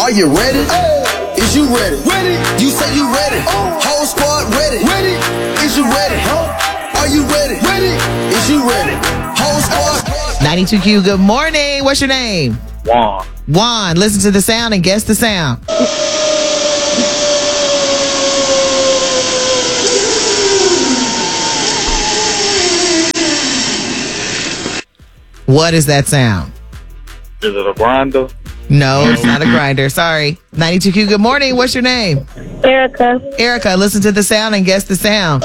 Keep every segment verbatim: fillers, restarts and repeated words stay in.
Are you ready? Hey. Is you ready? Ready. You say you ready. Oh. Whole squad ready. Ready. Is you ready? Huh? Are you ready? Ready. Is you ready? Whole squad. ninety-two Q, good morning. What's your name? Juan. Juan, listen to the sound and guess the sound. What is that sound? Is it a grinder? No, it's not a grinder. Sorry. ninety-two Q, good morning. What's your name? Erica. Erica, listen to the sound and guess the sound.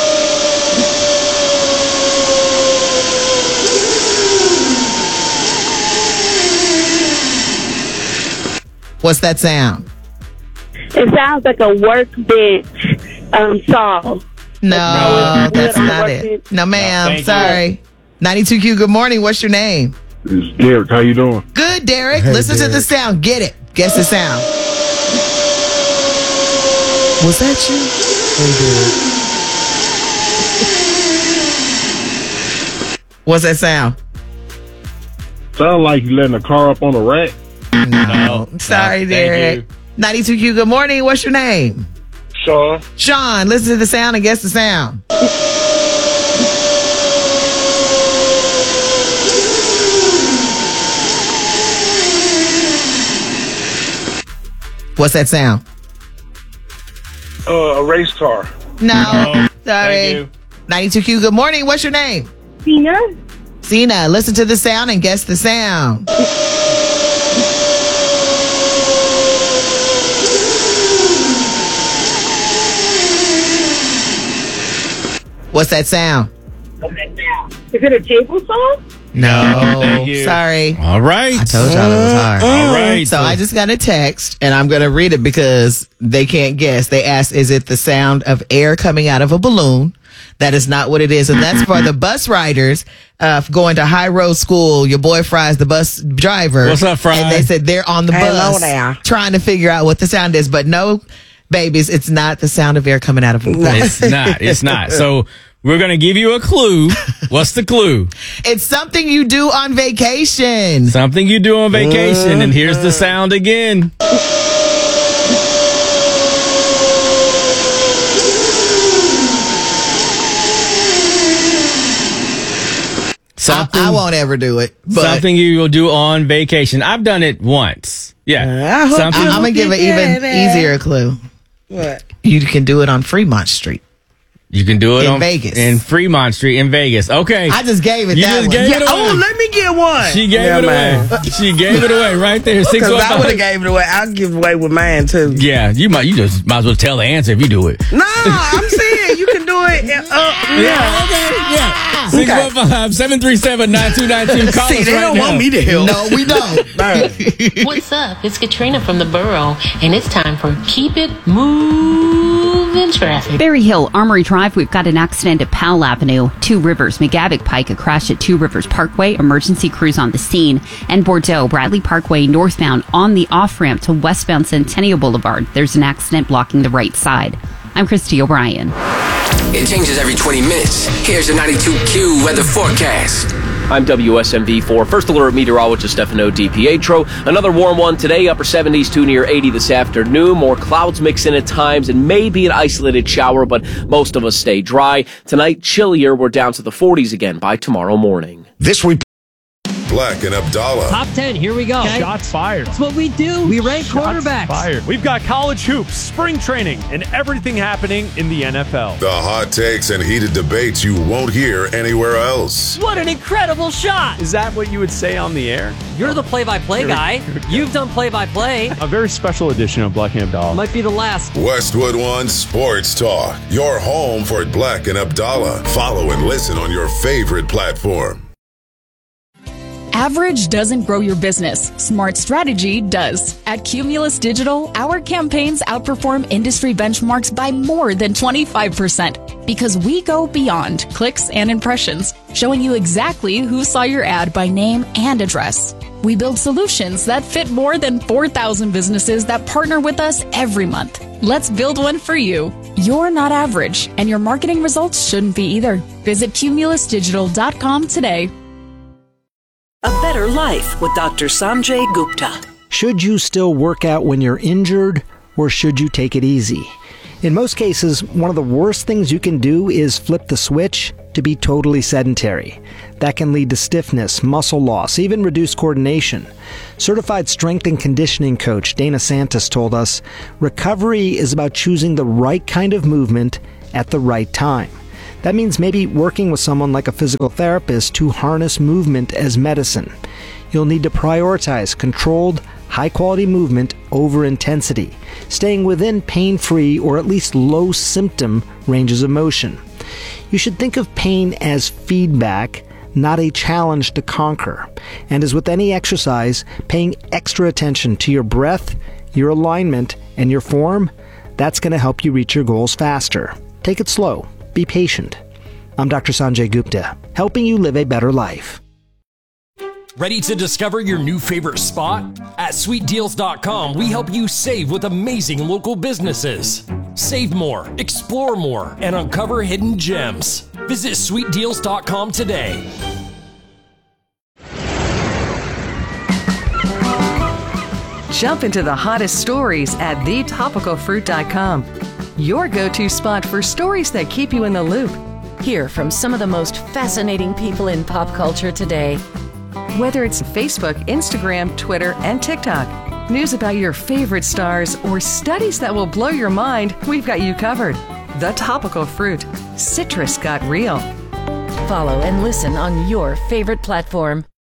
What's that sound? It sounds like a workbench um, saw. No, that's Wood on a not it. workbench. No, ma'am. No, Sorry. you. ninety-two Q, good morning. What's your name? It's Derek. How you doing? Good, Derek. Hey, Listen to Derek. the sound. Get it. Guess the sound. Was that you? Hey, Derek. What's that sound? Sound like you letting a car up on a rack. No. Sorry, thank Derek. you. ninety-two Q, good morning. What's your name? Sean. Sean, listen to the sound and guess the sound. What's that sound? Uh, a race car. No. Thank Sorry. you. ninety-two Q, good morning. What's your name? Tina? Cena, listen to the sound and guess the sound. What's that sound? Is it a table saw? No. Thank you. Sorry. All right. I told y'all it was hard. All right. So I just got a text, and I'm going to read it because they can't guess. They asked, is it the sound of air coming out of a balloon? That is not what it is. And that's for the bus riders uh, going to High Road School. Your boy Fry's the bus driver. What's up, Fry? And they said they're on the Hello bus there. trying to figure out what the sound is. But no, babies, it's not the sound of air coming out of a balloon. It's not. It's not. So we're going to give you a clue. What's the clue? It's something you do on vacation. Something you do on vacation. And here's the sound again. I, Something, I won't ever do it. But something you will do on vacation. I've done it once. Yeah. I hope Something. I, I'm going to give an even easier clue. What? You can do it on Fremont Street. You can do it In on Vegas. in Fremont Street in Vegas. Okay. I just gave it You that just one. gave it away. Oh, let me get one. She gave yeah, it man. away. She gave it away right there. Six Because one I would have five. gave it away. I'll give it away with mine, too. Yeah, you might. You just might as well tell the answer if you do it. No, I'm saying you can do it. Uh, Yeah, okay, yeah. Six one five seven three seven nine two nine two. Call See, us they right don't now. want me to help. No, we don't. What's up? It's Katrina from the Borough, and it's time for Keep It Moving Traffic. Berry Hill, Armory Drive, we've got an accident at Powell Avenue. Two Rivers, McGavick Pike, a crash at Two Rivers Parkway. Emergency crews on the scene. And Bordeaux, Bradley Parkway, northbound on the off-ramp to westbound Centennial Boulevard. There's an accident blocking the right side. I'm Christy O'Brien. It changes every twenty minutes. Here's the ninety-two Q weather forecast. I'm W S M V four First Alert Meteorologist Stefano DiPietro. Another warm one today, upper seventies to near eighty this afternoon. More clouds mix in at times and maybe an isolated shower, but most of us stay dry. Tonight, chillier. We're down to the forties again by tomorrow morning. This week, Black and Abdallah. Top ten, here we go. Okay. Shots fired. That's what we do. We rank Shots quarterbacks. Fired. We've got college hoops, spring training, and everything happening in the N F L. The hot takes and heated debates you won't hear anywhere else. What an incredible shot. Is that what you would say on the air? You're the play-by-play guy. You've done play-by-play. A very special edition of Black and Abdallah. Might be the last. Westwood One Sports Talk, your home for Black and Abdallah. Follow and listen on your favorite platform. Average doesn't grow your business. Smart strategy does. At Cumulus Digital, our campaigns outperform industry benchmarks by more than twenty-five percent because we go beyond clicks and impressions, showing you exactly who saw your ad by name and address. We build solutions that fit more than four thousand businesses that partner with us every month. Let's build one for you. You're not average, and your marketing results shouldn't be either. Visit cumulus digital dot com today. A better life with Doctor Sanjay Gupta. Should you still work out when you're injured, or should you take it easy? In most cases, one of the worst things you can do is flip the switch to be totally sedentary. That can lead to stiffness, muscle loss, even reduced coordination. Certified strength and conditioning coach Dana Santos told us, recovery is about choosing the right kind of movement at the right time. That means maybe working with someone like a physical therapist to harness movement as medicine. You'll need to prioritize controlled, high-quality movement over intensity, staying within pain-free or at least low-symptom ranges of motion. You should think of pain as feedback, not a challenge to conquer. And as with any exercise, paying extra attention to your breath, your alignment, and your form, that's going to help you reach your goals faster. Take it slow. Be patient. I'm Doctor Sanjay Gupta, helping you live a better life. Ready to discover your new favorite spot? At sweet deals dot com, we help you save with amazing local businesses. Save more, explore more, and uncover hidden gems. Visit sweet deals dot com today. Jump into the hottest stories at the topical fruit dot com. Your go-to spot for stories that keep you in the loop. Hear from some of the most fascinating people in pop culture today. Whether it's Facebook, Instagram, Twitter, and TikTok, news about your favorite stars, or studies that will blow your mind, we've got you covered. The Topical Fruit. Citrus got real. Follow and listen on your favorite platform.